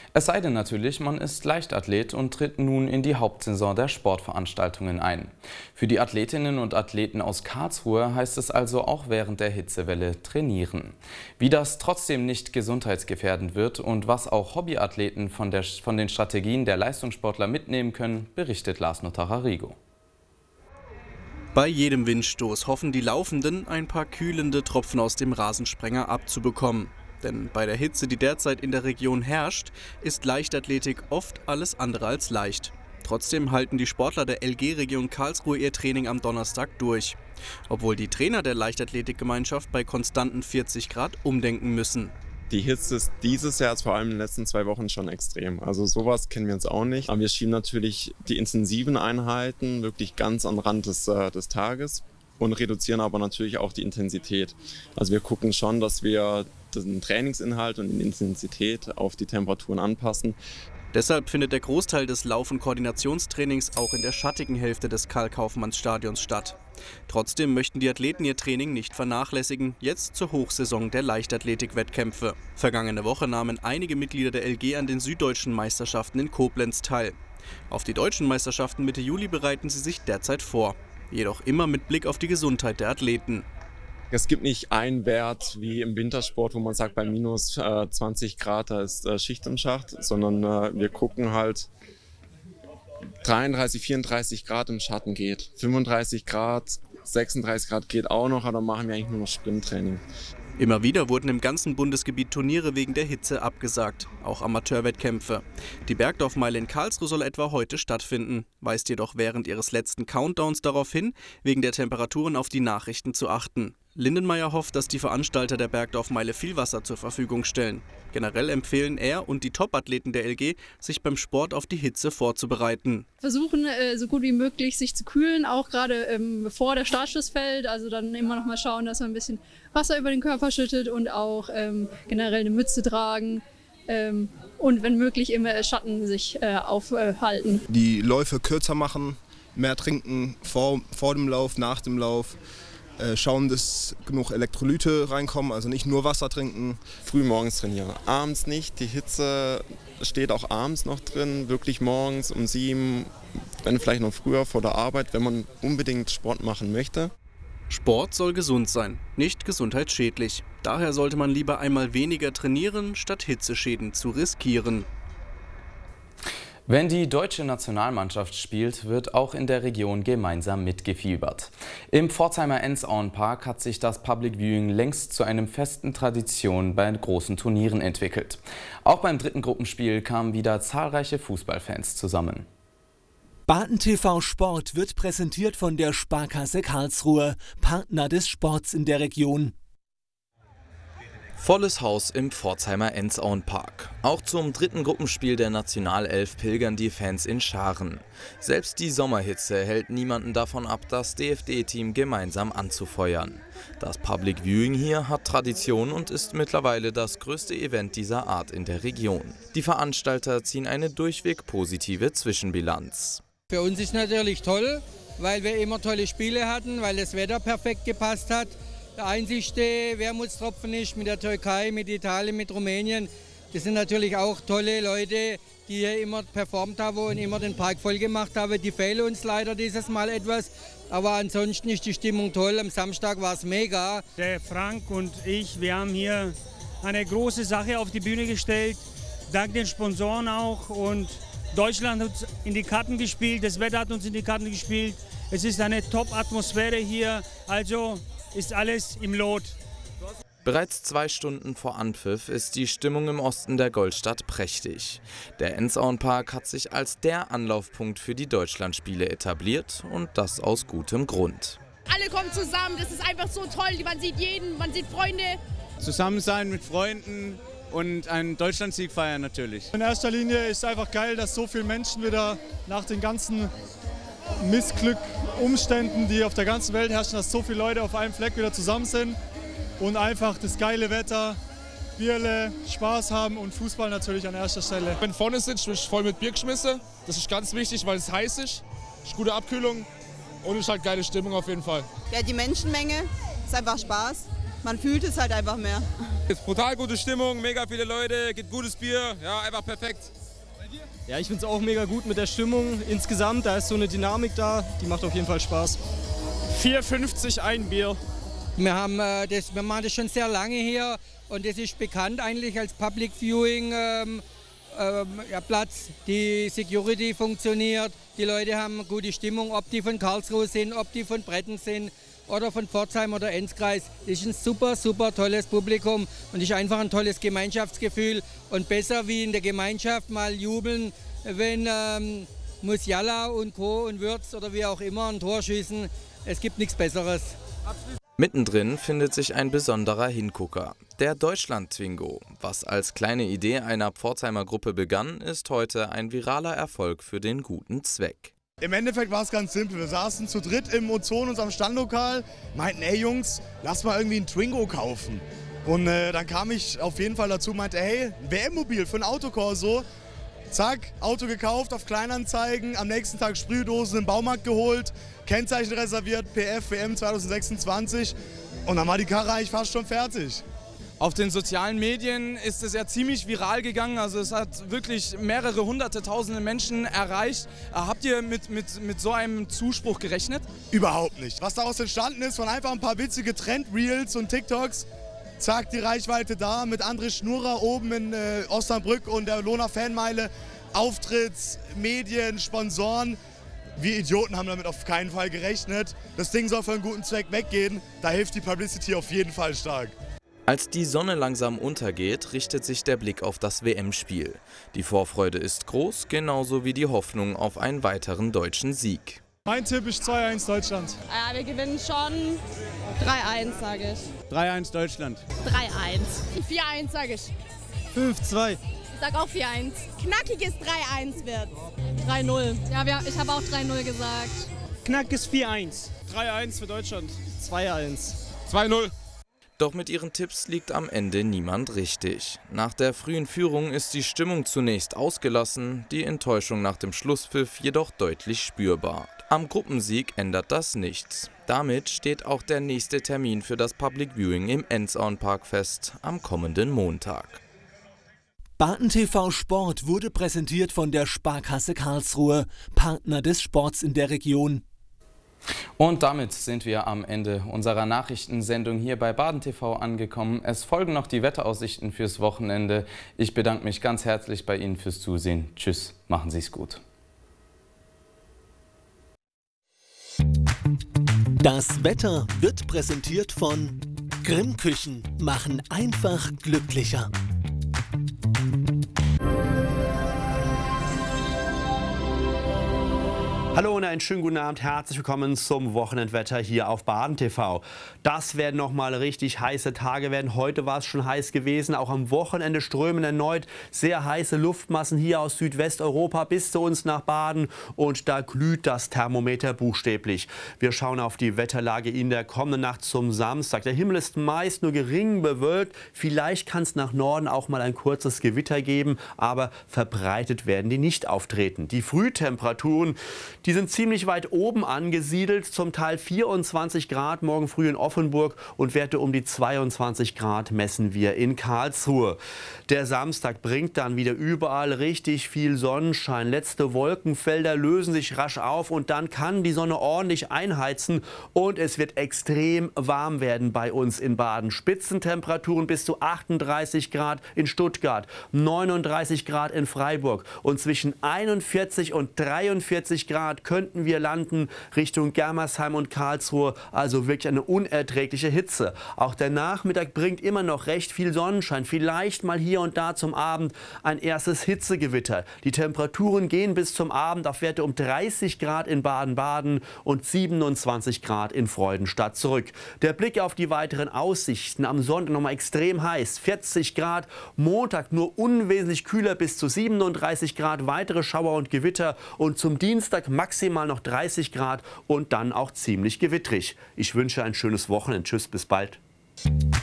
Es sei denn natürlich, man ist Leichtathlet und tritt nun in die Hauptsaison der Sportveranstaltungen ein. Für die Athletinnen und Athleten aus Karlsruhe heißt es also auch während der Hitzewelle trainieren. Wie das trotzdem nicht gesundheitsgefährdend wird und was auch Hobbyathleten von den Strategien der Leistungssportler mitnehmen können, berichtet Lars Notararigo. Bei jedem Windstoß hoffen die Laufenden, ein paar kühlende Tropfen aus dem Rasensprenger abzubekommen. Denn bei der Hitze, die derzeit in der Region herrscht, ist Leichtathletik oft alles andere als leicht. Trotzdem halten die Sportler der LG-Region Karlsruhe ihr Training am Donnerstag durch. Obwohl die Trainer der Leichtathletikgemeinschaft bei konstanten 40 Grad umdenken müssen. Die Hitze ist dieses Jahr, vor allem in den letzten 2 Wochen, schon extrem. Also sowas kennen wir uns auch nicht. Aber wir schieben natürlich die intensiven Einheiten wirklich ganz am Rand des Tages und reduzieren aber natürlich auch die Intensität. Also wir gucken schon, dass wir den Trainingsinhalt und die Intensität auf die Temperaturen anpassen. Deshalb findet der Großteil des Lauf- und Koordinationstrainings auch in der schattigen Hälfte des Karl-Kaufmanns-Stadions statt. Trotzdem möchten die Athleten ihr Training nicht vernachlässigen, jetzt zur Hochsaison der Leichtathletik-Wettkämpfe. Vergangene Woche nahmen einige Mitglieder der LG an den süddeutschen Meisterschaften in Koblenz teil. Auf die deutschen Meisterschaften Mitte Juli bereiten sie sich derzeit vor. Jedoch immer mit Blick auf die Gesundheit der Athleten. Es gibt nicht einen Wert wie im Wintersport, wo man sagt, bei minus 20 Grad da ist Schicht im Schacht, sondern wir gucken halt 33, 34 Grad im Schatten geht, 35 Grad, 36 Grad geht auch noch, aber dann machen wir eigentlich nur noch Sprinttraining. Immer wieder wurden im ganzen Bundesgebiet Turniere wegen der Hitze abgesagt, auch Amateurwettkämpfe. Die Bergdorfmeile in Karlsruhe soll etwa heute stattfinden, weist jedoch während ihres letzten Countdowns darauf hin, wegen der Temperaturen auf die Nachrichten zu achten. Lindenmeier hofft, dass die Veranstalter der Bergdorfmeile viel Wasser zur Verfügung stellen. Generell empfehlen er und die Top-Athleten der LG, sich beim Sport auf die Hitze vorzubereiten. Versuchen, so gut wie möglich sich zu kühlen, auch gerade bevor der Startschuss fällt. Also dann immer noch mal schauen, dass man ein bisschen Wasser über den Körper schüttet und auch generell eine Mütze tragen. Und wenn möglich im Schatten sich aufhalten. Die Läufe kürzer machen, mehr trinken vor dem Lauf, nach dem Lauf. Schauen, dass genug Elektrolyte reinkommen, also nicht nur Wasser trinken. Früh morgens trainieren, abends nicht. Die Hitze steht auch abends noch drin, wirklich morgens um 7, wenn vielleicht noch früher vor der Arbeit, wenn man unbedingt Sport machen möchte. Sport soll gesund sein, nicht gesundheitsschädlich. Daher sollte man lieber einmal weniger trainieren, statt Hitzeschäden zu riskieren. Wenn die deutsche Nationalmannschaft spielt, wird auch in der Region gemeinsam mitgefiebert. Im Pforzheimer Enzauenpark hat sich das Public Viewing längst zu einer festen Tradition bei großen Turnieren entwickelt. Auch beim dritten Gruppenspiel kamen wieder zahlreiche Fußballfans zusammen. Baden TV Sport wird präsentiert von der Sparkasse Karlsruhe, Partner des Sports in der Region. Volles Haus im Pforzheimer Enzauenpark. Auch zum dritten Gruppenspiel der Nationalelf pilgern die Fans in Scharen. Selbst die Sommerhitze hält niemanden davon ab, das DFD-Team gemeinsam anzufeuern. Das Public Viewing hier hat Tradition und ist mittlerweile das größte Event dieser Art in der Region. Die Veranstalter ziehen eine durchweg positive Zwischenbilanz. Für uns ist natürlich toll, weil wir immer tolle Spiele hatten, weil das Wetter perfekt gepasst hat. Der einzigste Wermutstropfen ist mit der Türkei, mit Italien, mit Rumänien. Das sind natürlich auch tolle Leute, die hier immer performt haben und immer den Park voll gemacht haben. Die fehlen uns leider dieses Mal etwas. Aber ansonsten ist die Stimmung toll. Am Samstag war es mega. Der Frank und ich, wir haben hier eine große Sache auf die Bühne gestellt. Dank den Sponsoren auch. Und Deutschland hat uns in die Karten gespielt. Das Wetter hat uns in die Karten gespielt. Es ist eine Top-Atmosphäre hier. Also ist alles im Lot. Bereits 2 Stunden vor Anpfiff ist die Stimmung im Osten der Goldstadt prächtig. Der Enzauenpark hat sich als der Anlaufpunkt für die Deutschlandspiele etabliert und das aus gutem Grund. Alle kommen zusammen, das ist einfach so toll, man sieht jeden, man sieht Freunde. Zusammen sein mit Freunden und einen Deutschlandsieg feiern natürlich. In erster Linie ist es einfach geil, dass so viele Menschen wieder nach den ganzen Missglück, Umständen, die auf der ganzen Welt herrschen, dass so viele Leute auf einem Fleck wieder zusammen sind und einfach das geile Wetter, Bierle, Spaß haben und Fußball natürlich an erster Stelle. Wenn vorne sitzt, bin ich voll mit Bier geschmissen. Das ist ganz wichtig, weil es heiß ist gute Abkühlung und ist halt geile Stimmung auf jeden Fall. Ja, die Menschenmenge ist einfach Spaß. man fühlt es halt einfach mehr. Es ist brutal gute Stimmung, mega viele Leute, gibt gutes Bier, ja, einfach perfekt. Ja, ich finde es auch mega gut mit der Stimmung insgesamt, da ist so eine Dynamik da, die macht auf jeden Fall Spaß. 4,50 ein Bier. Wir machen das schon sehr lange hier und das ist bekannt eigentlich als Public Viewing Platz. Die Security funktioniert, die Leute haben gute Stimmung, ob die von Karlsruhe sind, ob die von Bretten sind oder von Pforzheim oder Enzkreis. Das ist ein super, super tolles Publikum und ist einfach ein tolles Gemeinschaftsgefühl und besser wie in der Gemeinschaft mal jubeln, wenn Musiala und Co. und Würz oder wie auch immer ein Tor schießen. Es gibt nichts Besseres. Mittendrin findet sich ein besonderer Hingucker, der Deutschland-Twingo. Was als kleine Idee einer Pforzheimer Gruppe begann, ist heute ein viraler Erfolg für den guten Zweck. Im Endeffekt war es ganz simpel. Wir saßen zu dritt im Ozon, unserem Standlokal, meinten, ey Jungs, lass mal irgendwie einen Twingo kaufen. Und dann kam ich auf jeden Fall dazu, meinte, hey, ein WM-Mobil für ein Autokorso. Zack, Auto gekauft auf Kleinanzeigen, am nächsten Tag Sprühdosen im Baumarkt geholt, Kennzeichen reserviert, PF WM 2026 und dann war die Karre eigentlich fast schon fertig. Auf den sozialen Medien ist es ja ziemlich viral gegangen, also es hat wirklich mehrere hunderte, tausende Menschen erreicht. Habt ihr mit so einem Zuspruch gerechnet? Überhaupt nicht. Was daraus entstanden ist, von einfach ein paar witzige Trend-Reels und TikToks, zack, die Reichweite da, mit André Schnurrer oben in Osnabrück und der Lohner Fanmeile, Auftritts, Medien, Sponsoren. Wir Idioten haben damit auf keinen Fall gerechnet. Das Ding soll für einen guten Zweck weggehen, da hilft die Publicity auf jeden Fall stark. Als die Sonne langsam untergeht, richtet sich der Blick auf das WM-Spiel. Die Vorfreude ist groß, genauso wie die Hoffnung auf einen weiteren deutschen Sieg. Mein Tipp ist 2-1 Deutschland. Ja, wir gewinnen schon 3-1, sage ich. 3-1 Deutschland. 3-1. 4-1, sage ich. 5-2. Ich sag auch 4-1. Knackiges 3-1 wird. 3-0. Ja, ich habe auch 3-0 gesagt. Knackes 4-1. 3-1 für Deutschland. 2-1. 2-0. Doch mit ihren Tipps liegt am Ende niemand richtig. Nach der frühen Führung ist die Stimmung zunächst ausgelassen, die Enttäuschung nach dem Schlusspfiff jedoch deutlich spürbar. Am Gruppensieg ändert das nichts. Damit steht auch der nächste Termin für das Public Viewing im Enzauenpark fest, am kommenden Montag. BadenTV Sport wurde präsentiert von der Sparkasse Karlsruhe, Partner des Sports in der Region. Und damit sind wir am Ende unserer Nachrichtensendung hier bei BadenTV angekommen. Es folgen noch die Wetteraussichten fürs Wochenende. Ich bedanke mich ganz herzlich bei Ihnen fürs Zusehen. Tschüss, machen Sie es gut. Das Wetter wird präsentiert von Grimm Küchen, machen einfach glücklicher. Hallo und einen schönen guten Abend, herzlich willkommen zum Wochenendwetter hier auf BadenTV. Das werden nochmal richtig heiße Tage werden. Heute war es schon heiß gewesen, auch am Wochenende strömen erneut sehr heiße Luftmassen hier aus Südwesteuropa bis zu uns nach Baden und da glüht das Thermometer buchstäblich. Wir schauen auf die Wetterlage in der kommenden Nacht zum Samstag. Der Himmel ist meist nur gering bewölkt, vielleicht kann es nach Norden auch mal ein kurzes Gewitter geben, aber verbreitet werden die nicht auftreten. Die Frühtemperaturen, die sind ziemlich weit oben angesiedelt, zum Teil 24 Grad morgen früh in Offenburg und Werte um die 22 Grad messen wir in Karlsruhe. Der Samstag bringt dann wieder überall richtig viel Sonnenschein. Letzte Wolkenfelder lösen sich rasch auf und dann kann die Sonne ordentlich einheizen und es wird extrem warm werden bei uns in Baden. Spitzentemperaturen bis zu 38 Grad in Stuttgart, 39 Grad in Freiburg und zwischen 41 und 43 Grad könnten wir landen Richtung Germersheim und Karlsruhe, also wirklich eine unerträgliche Hitze. Auch der Nachmittag bringt immer noch recht viel Sonnenschein, vielleicht mal hier und da zum Abend ein erstes Hitzegewitter. Die Temperaturen gehen bis zum Abend auf Werte um 30 Grad in Baden-Baden und 27 Grad in Freudenstadt zurück. Der Blick auf die weiteren Aussichten: am Sonntag nochmal extrem heiß, 40 Grad, Montag nur unwesentlich kühler bis zu 37 Grad, weitere Schauer und Gewitter und zum Dienstag maximal noch 30 Grad und dann auch ziemlich gewittrig. Ich wünsche ein schönes Wochenende. Tschüss, bis bald.